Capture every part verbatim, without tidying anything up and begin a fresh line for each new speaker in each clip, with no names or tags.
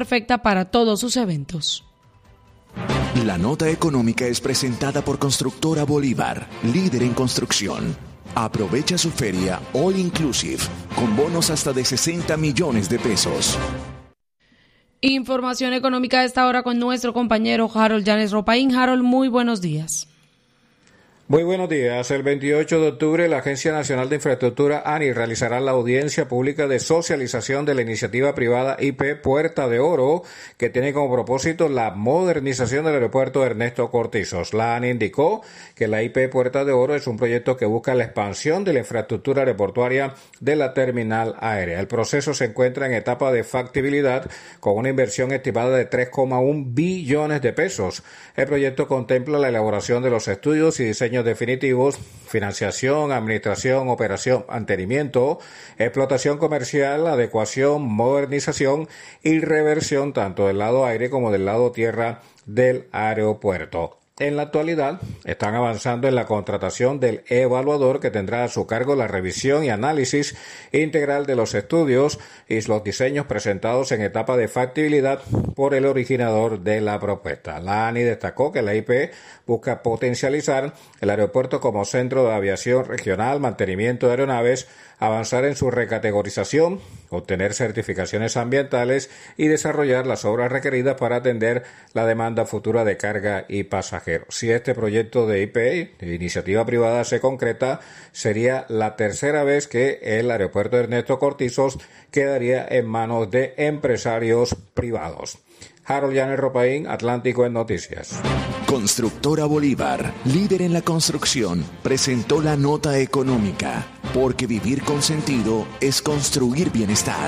perfecta para todos sus eventos.
La nota económica es presentada por Constructora Bolívar, líder en construcción. Aprovecha su feria All Inclusive, con bonos hasta de sesenta millones de pesos.
Información económica a esta hora con nuestro compañero Harold Llanes Ropaín. Harold, muy buenos días.
Muy buenos días. El veintiocho de octubre, la Agencia Nacional de Infraestructura, ANI, realizará la audiencia pública de socialización de la iniciativa privada I P Puerta de Oro, que tiene como propósito la modernización del aeropuerto Ernesto Cortizos. La ANI indicó que la I P Puerta de Oro es un proyecto que busca la expansión de la infraestructura aeroportuaria de la terminal aérea. El proceso se encuentra en etapa de factibilidad, con una inversión estimada de tres coma uno billones de pesos. El proyecto contempla la elaboración de los estudios y diseños definitivos, financiación, administración, operación, mantenimiento, explotación comercial, adecuación, modernización y reversión tanto del lado aire como del lado tierra del aeropuerto. En la actualidad, están avanzando en la contratación del evaluador que tendrá a su cargo la revisión y análisis integral de los estudios y los diseños presentados en etapa de factibilidad por el originador de la propuesta. La ANI destacó que la I P busca potencializar el aeropuerto como centro de aviación regional, mantenimiento de aeronaves, avanzar en su recategorización, obtener certificaciones ambientales y desarrollar las obras requeridas para atender la demanda futura de carga y pasajeros. Si este proyecto de I P, de iniciativa privada, se concreta, sería la tercera vez que el aeropuerto Ernesto Cortizos quedaría en manos de empresarios privados. Harold Llanes Ropaín, Atlántico en Noticias.
Constructora Bolívar, líder en la construcción, presentó la nota económica, porque vivir con sentido es construir bienestar.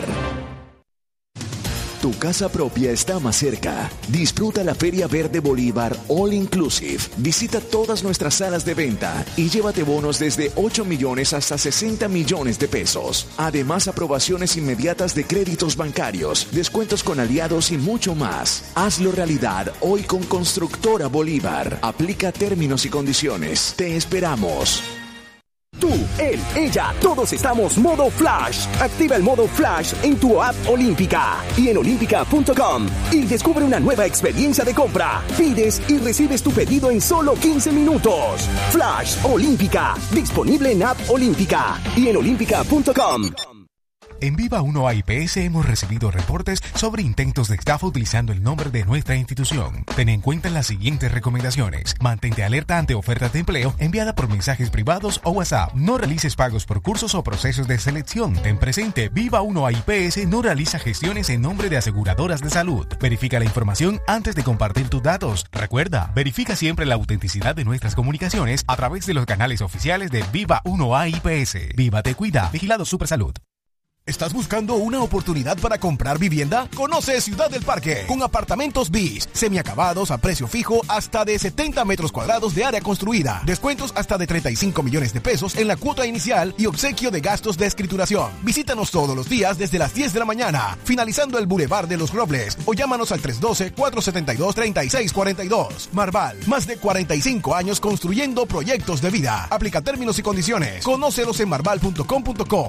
Tu casa propia está más cerca. Disfruta la Feria Verde Bolívar All Inclusive. Visita todas nuestras salas de venta y llévate bonos desde ocho millones hasta sesenta millones de pesos. Además, aprobaciones inmediatas de créditos bancarios, descuentos con aliados y mucho más. Hazlo realidad hoy con Constructora Bolívar. Aplica términos y condiciones. Te esperamos.
Tú, él, ella, todos estamos modo Flash. Activa el modo Flash en tu app Olímpica y en olímpica punto com y descubre una nueva experiencia de compra. Pides y recibes tu pedido en solo quince minutos. Flash Olímpica, disponible en app Olímpica y en olímpica punto com.
En Viva uno A I P S hemos recibido reportes sobre intentos de estafa utilizando el nombre de nuestra institución. Ten en cuenta las siguientes recomendaciones. Mantente alerta ante ofertas de empleo enviada por mensajes privados o WhatsApp. No realices pagos por cursos o procesos de selección. Ten presente, Viva uno A I P S no realiza gestiones en nombre de aseguradoras de salud. Verifica la información antes de compartir tus datos. Recuerda, verifica siempre la autenticidad de nuestras comunicaciones a través de los canales oficiales de Viva uno A I P S. Viva Te Cuida, Vigilado Supersalud. ¿Estás buscando una oportunidad para comprar vivienda? Conoce Ciudad del Parque, con apartamentos bis, semiacabados a precio fijo hasta de setenta metros cuadrados de área construida. Descuentos hasta de treinta y cinco millones de pesos en la cuota inicial y obsequio de gastos de escrituración. Visítanos todos los días desde las diez de la mañana, finalizando el Boulevard de los Robles, o llámanos al tres uno dos, cuatro siete dos, tres seis cuatro dos. Marval, más de cuarenta y cinco años construyendo proyectos de vida. Aplica términos y condiciones. Conócelos en marval punto com punto co.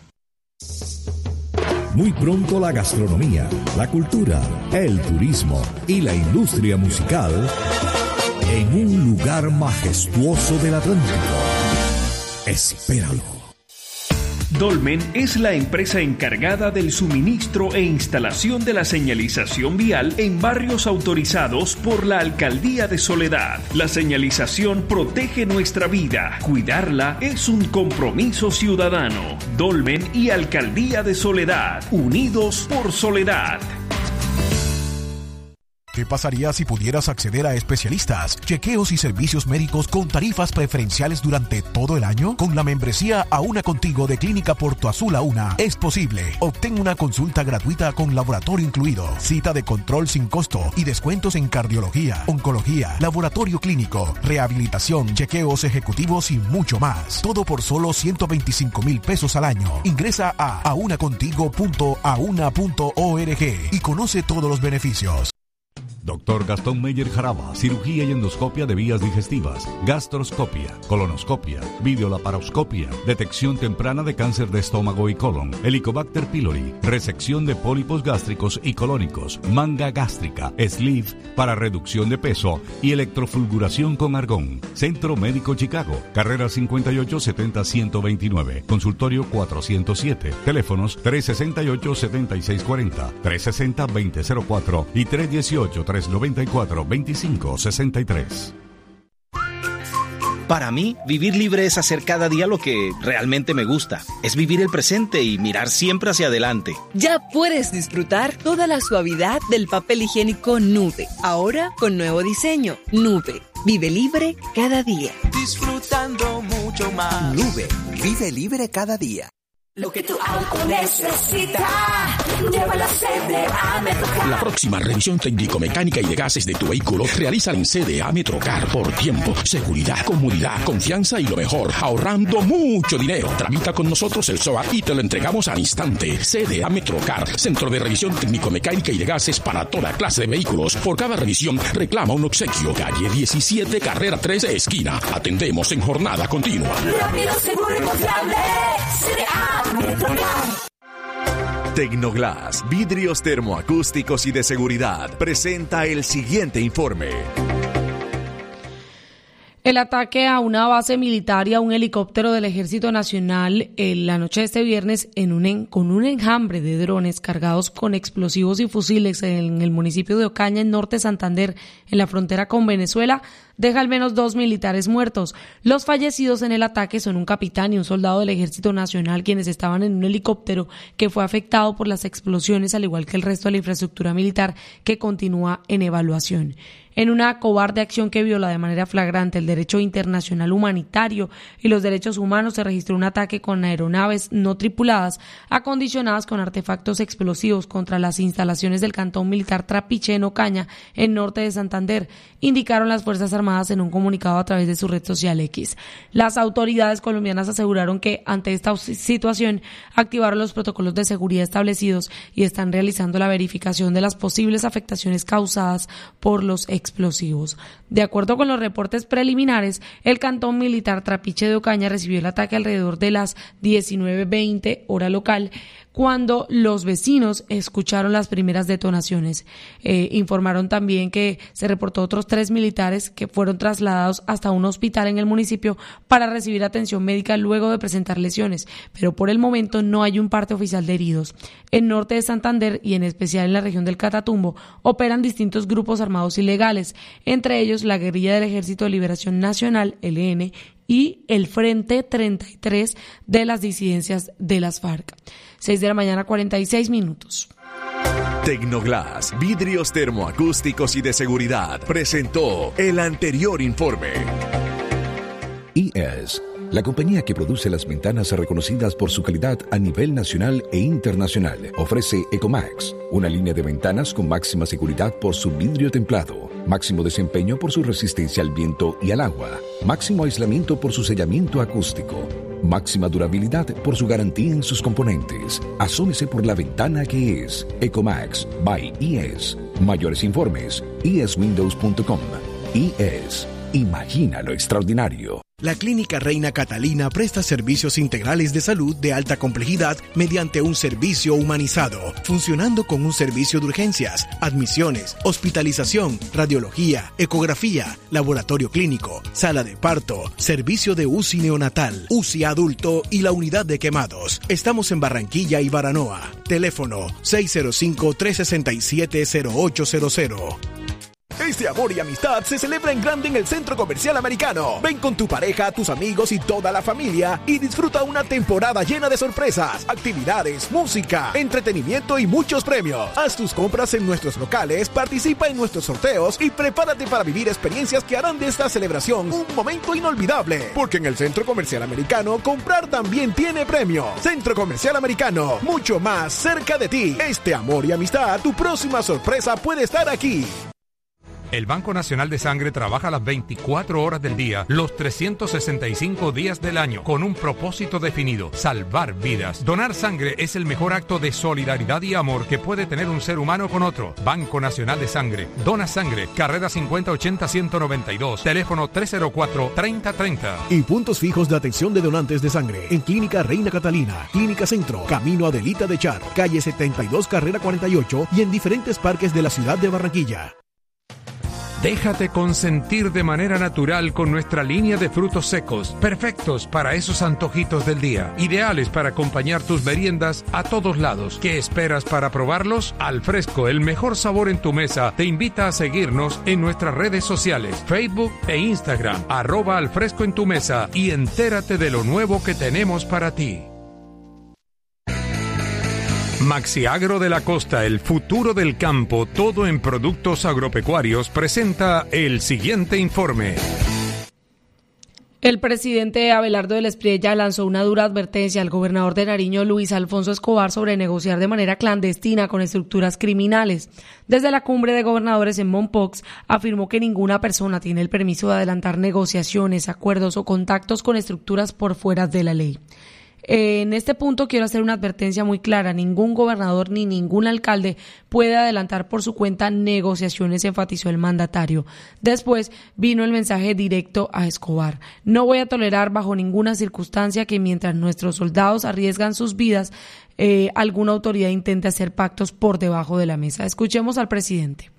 Muy pronto la gastronomía, la cultura, el turismo y la industria musical en un lugar majestuoso del Atlántico. Espéralo.
Dolmen es la empresa encargada del suministro e instalación de la señalización vial en barrios autorizados por la Alcaldía de Soledad. La señalización protege nuestra vida. Cuidarla es un compromiso ciudadano. Dolmen y Alcaldía de Soledad, unidos por Soledad.
¿Qué pasaría si pudieras acceder a especialistas, chequeos y servicios médicos con tarifas preferenciales durante todo el año? Con la membresía Auna Contigo de Clínica Porto Azul Auna es posible. Obtén una consulta gratuita con laboratorio incluido, cita de control sin costo y descuentos en cardiología, oncología, laboratorio clínico, rehabilitación, chequeos ejecutivos y mucho más. Todo por solo ciento veinticinco mil pesos al año. Ingresa a aunacontigo punto auna punto org y conoce todos los beneficios.
Doctor Gastón Meyer Jaraba, cirugía y endoscopia de vías digestivas, gastroscopia, colonoscopia, videolaparoscopia, detección temprana de cáncer de estómago y colon, Helicobacter pylori, resección de pólipos gástricos y colónicos, manga gástrica, sleeve para reducción de peso y electrofulguración con argón. Centro Médico Chicago, carrera cincuenta y ocho setenta ciento veintinueve, consultorio cuatrocientos siete, teléfonos tres sesenta y ocho setenta y seis cuarenta, tres sesenta veinte cero cuatro y tres dieciocho tres noventa y cuatro veinticinco sesenta y tres.
Para mí, vivir libre es hacer cada día lo que realmente me gusta. Es vivir el presente y mirar siempre hacia adelante.
Ya puedes disfrutar toda la suavidad del papel higiénico Nube. Ahora con nuevo diseño. Nube. Vive libre cada día.
Disfrutando mucho más.
Nube. Vive libre cada día.
Lo que tu auto necesita, llévalo a C D A Metrocar.
La próxima revisión técnico-mecánica y de gases de tu vehículo realiza en C D A Metrocar por tiempo, seguridad, comodidad, confianza y lo mejor, ahorrando mucho dinero. Tramita con nosotros el S O A y te lo entregamos al instante. C D A Metrocar, centro de revisión técnico-mecánica y de gases para toda clase de vehículos. Por cada revisión reclama un obsequio. Calle diecisiete, carrera trece, esquina. Atendemos en jornada continua.
Rápido, seguro y confiable. C D A.
Tecnoglass, vidrios termoacústicos y de seguridad, presenta el siguiente informe.
El ataque a una base militar y a un helicóptero del Ejército Nacional en la noche de este viernes en un en, con un enjambre de drones cargados con explosivos y fusiles en el municipio de Ocaña, en Norte Santander, en la frontera con Venezuela, deja al menos dos militares muertos. Los fallecidos en el ataque son un capitán y un soldado del Ejército Nacional, quienes estaban en un helicóptero que fue afectado por las explosiones, al igual que el resto de la infraestructura militar, que continúa en evaluación. En una cobarde acción que viola de manera flagrante el derecho internacional humanitario y los derechos humanos, se registró un ataque con aeronaves no tripuladas acondicionadas con artefactos explosivos contra las instalaciones del cantón militar Trapiche en Ocaña, en Norte de Santander, indicaron las Fuerzas Armadas en un comunicado a través de su red social X. Las autoridades colombianas aseguraron que ante esta situación activaron los protocolos de seguridad establecidos y están realizando la verificación de las posibles afectaciones causadas por los explosivos. De acuerdo con los reportes preliminares, el cantón militar Trapiche de Ocaña recibió el ataque alrededor de las diecinueve veinte hora local, cuando los vecinos escucharon las primeras detonaciones. Eh, informaron también que se reportó otros tres militares que fueron trasladados hasta un hospital en el municipio para recibir atención médica luego de presentar lesiones, pero por el momento no hay un parte oficial de heridos. En Norte de Santander y en especial en la región del Catatumbo operan distintos grupos armados ilegales, entre ellos la guerrilla del Ejército de Liberación Nacional, L N, y el Frente treinta y tres de las disidencias de las FARC. seis de la mañana, cuarenta y seis minutos.
Tecnoglass, vidrios termoacústicos y de seguridad, presentó el anterior informe.
I E S, la compañía que produce las ventanas reconocidas por su calidad a nivel nacional e internacional, ofrece Ecomax, una línea de ventanas con máxima seguridad por su vidrio templado, máximo desempeño por su resistencia al viento y al agua, máximo aislamiento por su sellamiento acústico, máxima durabilidad por su garantía en sus componentes. Asómese por la ventana que es Ecomax by I E S. Mayores informes, i e s windows punto com. I E S. Imagina lo extraordinario.
La Clínica Reina Catalina presta servicios integrales de salud de alta complejidad mediante un servicio humanizado, funcionando con un servicio de urgencias, admisiones, hospitalización, radiología, ecografía, laboratorio clínico, sala de parto, servicio de U C I neonatal, U C I adulto y la unidad de quemados. Estamos en Barranquilla y Baranoa. Teléfono seis cero cinco, tres seis siete, cero ocho cero cero.
Este amor y amistad se celebra en grande en el Centro Comercial Americano. Ven con tu pareja, tus amigos y toda la familia y disfruta una temporada llena de sorpresas, actividades, música, entretenimiento y muchos premios. Haz tus compras en nuestros locales, participa en nuestros sorteos y prepárate para vivir experiencias que harán de esta celebración un momento inolvidable. Porque en el Centro Comercial Americano, comprar también tiene premio. Centro Comercial Americano, mucho más cerca de ti. Este amor y amistad, tu próxima sorpresa puede estar aquí.
El Banco Nacional de Sangre trabaja las veinticuatro horas del día, los trescientos sesenta y cinco días del año, con un propósito definido: salvar vidas. Donar sangre es el mejor acto de solidaridad y amor que puede tener un ser humano con otro. Banco Nacional de Sangre. Dona sangre. Carrera cincuenta ochenta ciento noventa y dos. Teléfono tres cero cuatro, treinta treinta.
Y puntos fijos de atención de donantes de sangre en Clínica Reina Catalina, Clínica Centro, Camino Adelita de Char, calle setenta y dos, carrera cuarenta y ocho, y en diferentes parques de la ciudad de Barranquilla.
Déjate consentir de manera natural con nuestra línea de frutos secos, perfectos para esos antojitos del día, ideales para acompañar tus meriendas a todos lados. ¿Qué esperas para probarlos? Al Fresco, el mejor sabor en tu mesa, te invita a seguirnos en nuestras redes sociales, Facebook e Instagram, arroba Al Fresco en tu mesa, y entérate de lo nuevo que tenemos para ti. Maxiagro de la Costa, el futuro del campo, todo en productos agropecuarios, presenta el siguiente informe.
El presidente Abelardo del Espriella lanzó una dura advertencia al gobernador de Nariño, Luis Alfonso Escobar, sobre negociar de manera clandestina con estructuras criminales. Desde la cumbre de gobernadores en Mompox, afirmó que ninguna persona tiene el permiso de adelantar negociaciones, acuerdos o contactos con estructuras por fuera de la ley. En este punto quiero hacer una advertencia muy clara: ningún gobernador ni ningún alcalde puede adelantar por su cuenta negociaciones, enfatizó el mandatario. Después vino el mensaje directo a Escobar: no voy a tolerar bajo ninguna circunstancia que mientras nuestros soldados arriesgan sus vidas, eh, alguna autoridad intente hacer pactos por debajo de la mesa. Escuchemos al presidente.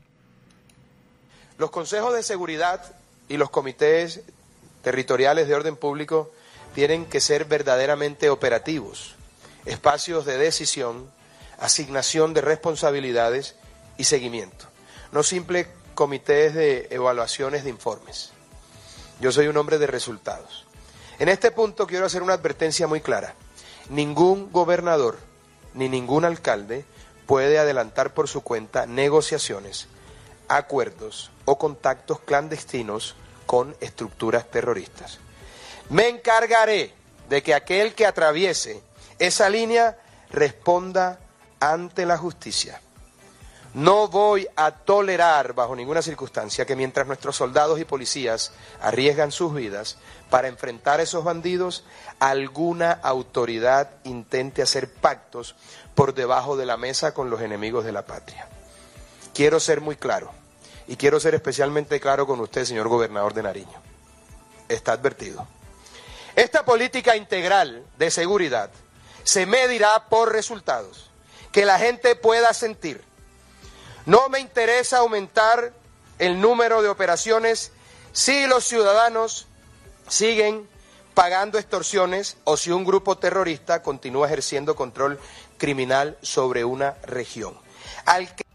Los consejos de seguridad y los comités territoriales de orden público tienen que ser verdaderamente operativos, espacios de decisión, asignación de responsabilidades y seguimiento, no simples comités de evaluaciones de informes. Yo soy un hombre de resultados. En este punto quiero hacer una advertencia muy clara: ningún gobernador ni ningún alcalde puede adelantar por su cuenta negociaciones, acuerdos o contactos clandestinos con estructuras terroristas. Me encargaré de que aquel que atraviese esa línea responda ante la justicia. No voy a tolerar bajo ninguna circunstancia que mientras nuestros soldados y policías arriesgan sus vidas para enfrentar a esos bandidos, alguna autoridad intente hacer pactos por debajo de la mesa con los enemigos de la patria. Quiero ser muy claro, y quiero ser especialmente claro con usted, señor gobernador de Nariño. Está advertido. Esta política integral de seguridad se medirá por resultados que la gente pueda sentir. No me interesa aumentar el número de operaciones si los ciudadanos siguen pagando extorsiones o si un grupo terrorista continúa ejerciendo control criminal sobre una región. Al que...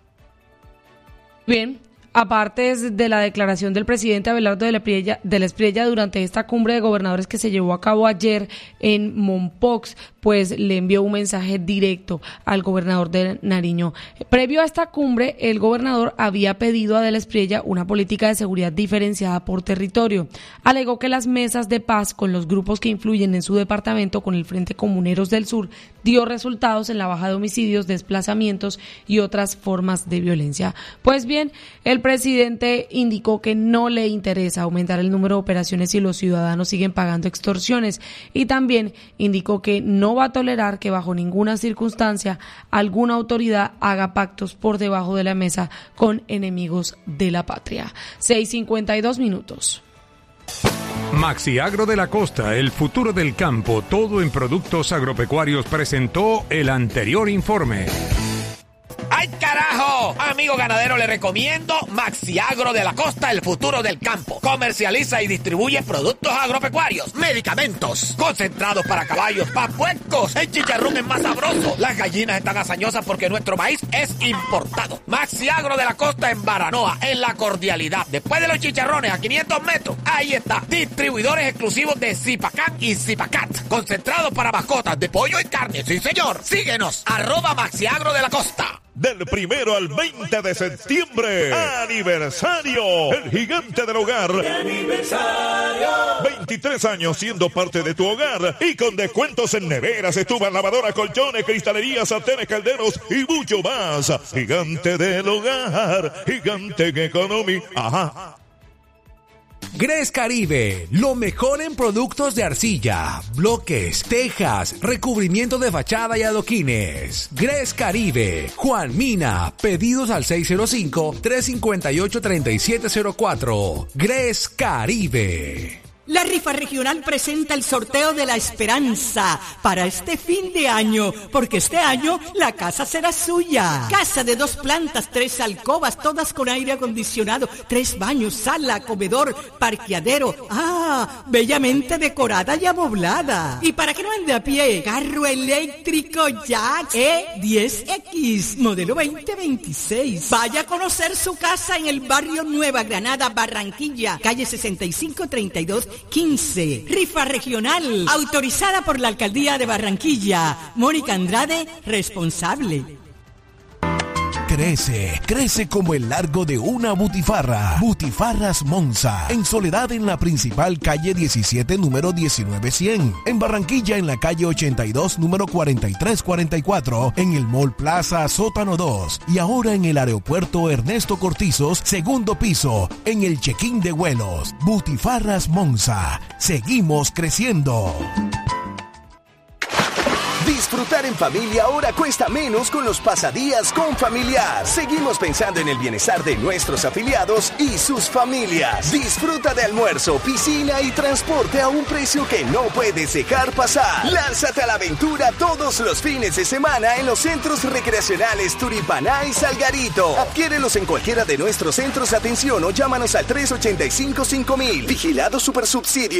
Bien. Aparte de la declaración del presidente Abelardo del Espriella, del Espriella durante esta cumbre de gobernadores que se llevó a cabo ayer en Mompox, pues le envió un mensaje directo al gobernador de Nariño. Previo a esta cumbre, el gobernador había pedido a del Espriella una política de seguridad diferenciada por territorio. Alegó que las mesas de paz con los grupos que influyen en su departamento, con el Frente Comuneros del Sur, dio resultados en la baja de homicidios, desplazamientos y otras formas de violencia. Pues bien, el presidente indicó que no le interesa aumentar el número de operaciones si los ciudadanos siguen pagando extorsiones, y también indicó que no va a tolerar que bajo ninguna circunstancia alguna autoridad haga pactos por debajo de la mesa con enemigos de la patria. seis cincuenta y dos minutos.
Maxiagro de la Costa, el futuro del campo, todo en productos agropecuarios, presentó el anterior informe.
¡Ay, carajo! Amigo ganadero, le recomiendo Maxiagro de la Costa, el futuro del campo. Comercializa y distribuye productos agropecuarios, medicamentos, concentrados para caballos, para puercos. El chicharrón es más sabroso. Las gallinas están hazañosas porque nuestro maíz es importado. Maxiagro de la Costa en Baranoa, en La Cordialidad. Después de los chicharrones, a quinientos metros, ahí está. Distribuidores exclusivos de Zipacan y Zipacat. Concentrados para mascotas de pollo y carne. Sí, señor. Síguenos. Arroba Maxiagro de la Costa.
Del primero al veinte de septiembre. ¡Aniversario! El gigante del hogar. ¡Aniversario! veintitrés años siendo parte de tu hogar. Y con descuentos en neveras, estufas, lavadoras, colchones, cristalerías, sartenes, calderos y mucho más. Gigante del hogar. Gigante en Economy. Ajá.
Gres Caribe, lo mejor en productos de arcilla, bloques, tejas, recubrimiento de fachada y adoquines. Gres Caribe, Juan Mina, pedidos al seis cero cinco, tres cinco ocho, tres siete cero cuatro. Gres Caribe.
La rifa regional presenta el sorteo de la esperanza para este fin de año, porque este año la casa será suya. Casa de dos plantas, tres alcobas, todas con aire acondicionado, tres baños, sala, comedor, parqueadero. Ah, bellamente decorada y amoblada. Y para que no ande a pie, carro eléctrico Jack E diez X, modelo veinte veintiséis. Vaya a conocer su casa en el barrio Nueva Granada, Barranquilla, calle sesenta y cinco treinta y dos quince. Rifa regional, autorizada por la Alcaldía de Barranquilla. Mónica Andrade, responsable.
Crece, crece como el largo de una butifarra. Butifarras Monza. En Soledad, en la principal calle diecisiete, número diecinueve cien. En Barranquilla, en la calle ochenta y dos, número cuarenta y tres cuarenta y cuatro. En el Mall Plaza, sótano dos. Y ahora en el aeropuerto Ernesto Cortizos, segundo piso. En el check-in de vuelos. Butifarras Monza. Seguimos creciendo.
Disfrutar en familia ahora cuesta menos con los pasadías con Familiar. Seguimos pensando en el bienestar de nuestros afiliados y sus familias. Disfruta de almuerzo, piscina y transporte a un precio que no puedes dejar pasar. Lánzate a la aventura todos los fines de semana en los centros recreacionales Turipaná y Salgarito. Adquiérelos en cualquiera de nuestros centros de atención o llámanos al tres ochenta y cinco cinco mil. Vigilado Supersubsidio.